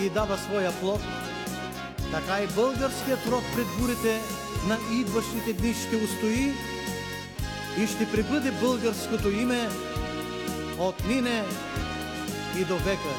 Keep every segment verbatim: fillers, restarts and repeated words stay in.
и дава своя плод, така и българският род пред бурите на идващите дни ще устои и ще пребъде българското име от нине и до века.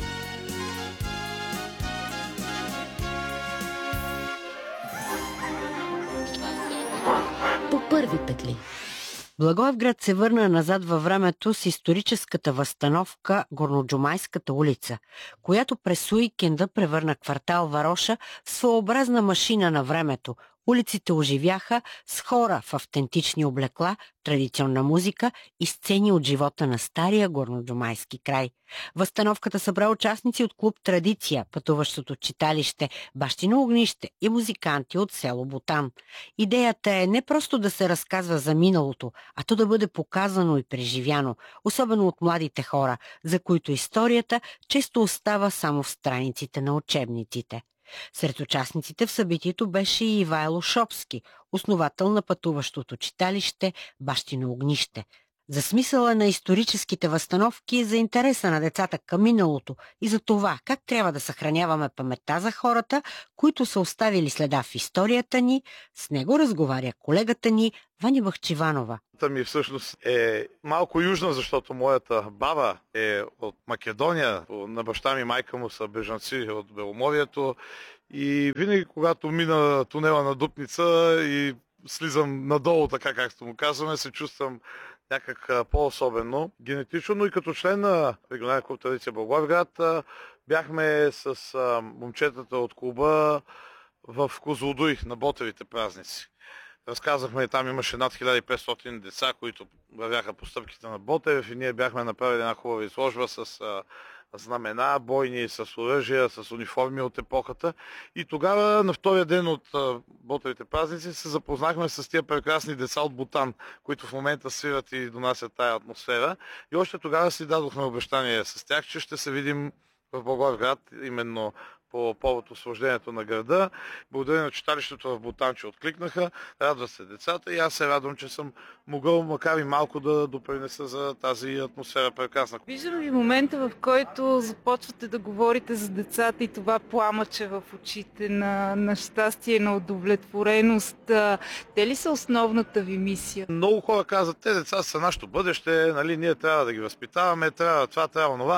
По първи петли. Благоевград се върна назад във времето с историческата възстановка Горноджумайската улица, която през уикенда превърна квартал Вароша в своеобразна машина на времето. Улиците оживяха с хора в автентични облекла, традиционна музика и сцени от живота на стария горноджумайски край. Възстановката събра участници от клуб Традиция, пътуващото читалище Бащино огнище и музиканти от село Бутан. Идеята е не просто да се разказва за миналото, а то да бъде показано и преживяно, особено от младите хора, за които историята често остава само в страниците на учебниците. Сред участниците в събитието беше и Ивайло Шопски, основател на пътуващото читалище Бащино огнище. За смисъла на историческите възстановки, за интереса на децата към миналото и за това как трябва да съхраняваме паметта за хората, които са оставили следа в историята ни, с него разговаря колегата ни Ваня Бахчиванова. Ми всъщност е малко южна, защото моята баба е от Македония. На баща ми и майка му са бежанци от Беломорието и винаги, когато мина тунела на Дупница и слизам надолу, така както му казваме, се чувствам някак по-особено генетично, но и като член на регионална клуб Традиция Благоевград бяхме с момчетата от клуба в Козлодуй на Ботевите празници. Разказахме, там имаше над хиляда и петстотин деца, които вървяха по стъпките на Ботев и ние бяхме направили една хубава изложба с знамена, бойни, с оръжия, с униформи от епохата. И тогава, на втория ден от Ботевите празници, се запознахме с тия прекрасни деца от Бутан, които в момента свират и донасят тая атмосфера. И още тогава си дадохме обещание с тях, че ще се видим в Благоевград, именно по повод освобождението на града. Благодаря на читалището в Бутан, че откликнаха. Радва се децата и аз се радвам, че съм могъл, макар и малко, да допринеса за тази атмосфера прекрасна. Виждам ви момента, в който започвате да говорите за децата и това пламъче в очите на, на щастие, на удовлетвореност. Те ли са основната ви мисия? Много хора казват, те деца са нашето бъдеще, нали, ние трябва да ги възпитаваме, трябва това, трябва това.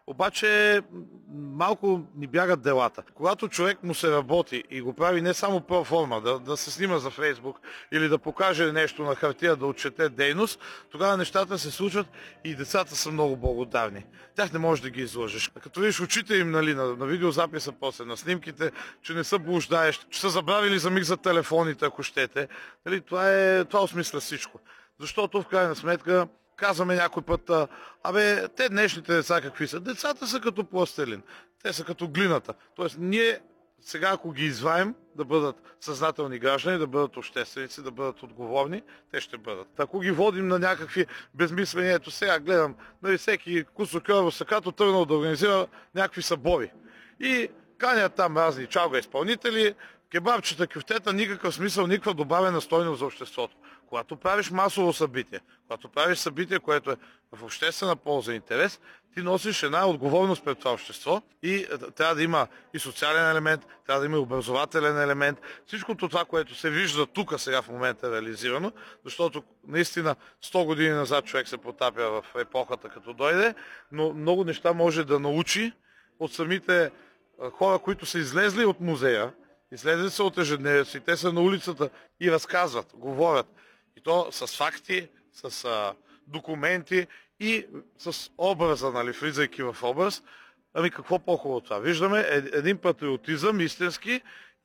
Обаче малко ни бягат делата. Когато човек му се работи и го прави не само про форма, да, да се снима за Фейсбук или да покаже нещо на хартия, да отчете дейност, тогава нещата се случват и децата са много благодарни. Тях не можеш да ги излъжеш. Като видиш очите им, нали, на, на видеозаписа, после на снимките, че не са блуждаещи, че са забравили за миг за телефоните, ако щете, нали, това, е, това осмисля всичко. Защото в крайна сметка казваме някой път, абе, те днешните деца какви са? Децата са като пластелин, те са като глината. Тоест, ние сега, ако ги изваем да бъдат съзнателни граждани, да бъдат общественици, да бъдат отговорни, те ще бъдат. Ако ги водим на някакви безмислени, ето сега гледам, нали, всеки кусокърво сакато тръгнал да организира някакви събори. И канят там разни чалга изпълнители, кебабчета, кюфтета, никакъв смисъл, никаква добавена стойност за обществото. Когато правиш масово събитие, когато правиш събитие, което е в обществена полза и интерес, ти носиш една отговорност пред това общество и трябва да има и социален елемент, трябва да има и образователен елемент. Всичкото това, което се вижда тук сега в момента е реализирано, защото наистина сто години назад човек се потапя в епохата като дойде, но много неща може да научи от самите хора, които са излезли от музея, излезли са от ежедневието си, те са на улицата и разказват, говорят. И то с факти, с а, документи и с образа, нали, влизайки в образ. Ами какво по-хубаво това? Виждаме един патриотизъм истински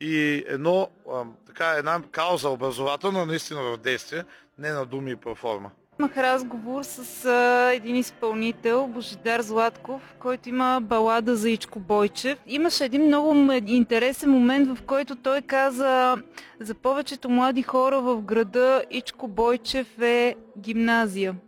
и едно, а, така, една кауза образователна наистина в действие, не на думи и проформа. Имах разговор с а, един изпълнител, Божидар Златков, който има балада за Ичко Бойчев. Имаше един много интересен момент, в който той каза, за повечето млади хора в града Ичко Бойчев е гимназия.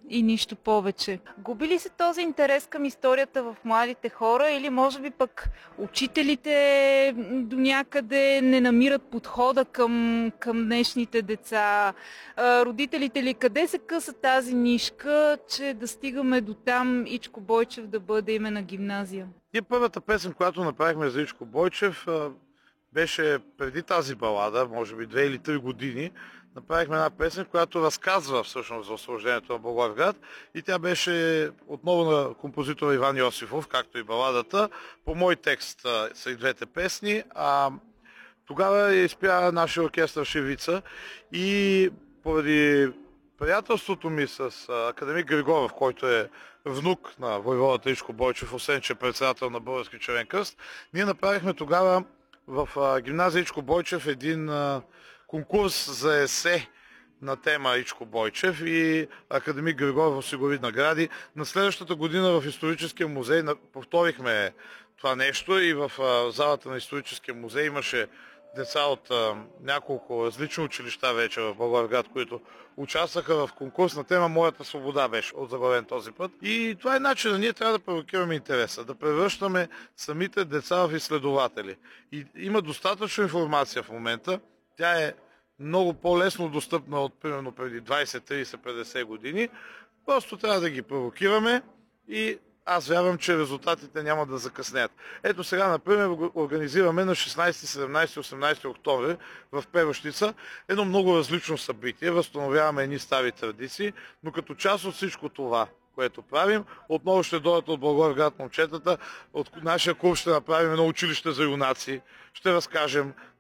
и нищо повече. Губи ли се този интерес към историята в младите хора или може би пък учителите до някъде не намират подхода към, към днешните деца? Родителите ли къде се къса тази нишка, че да стигаме до там Ичко Бойчев да бъде име на гимназия? И първата песен, която направихме за Ичко Бойчев, беше преди тази балада, може би две или три години. Направихме една песен, която разказва всъщност за освобождението на Благоевград и тя беше отново на композитора Иван Йосифов, както и баладата. По мой текст са и двете песни. А тогава изпя нашия оркестър Шевица и поради приятелството ми с академик Григоров, който е внук на войводата Ичко Бойчев, освен че е председател на Български червен кръст, ние направихме тогава в гимназия Ичко Бойчев един конкурс за есе на тема Ичко Бойчев и академик Григоров осигури награди. На следващата година в историческия музей повторихме това нещо и в залата на историческия музей имаше деца от а, няколко различни училища вече в Благоевград, които участваха в конкурс на тема Моята свобода беше отзаглавен този път. И това е начинът. Ние трябва да провокираме интереса, да превръщаме самите деца в изследователи. И има достатъчно информация в момента. Тя е много по-лесно достъпна от примерно преди двайсет, трийсет, петдесет години. Просто трябва да ги провокираме и аз вярвам, че резултатите няма да закъснеят. Ето сега, например, организираме на шестнайсети, седемнайсети, осемнайсети октомври в Перущица едно много различно събитие. Възстановяваме едни стари традиции, но като част от всичко това, което правим, отново ще дойдат от Благоевград момчетата, от нашия клуб ще направим едно училище за юнаци, ще разкажем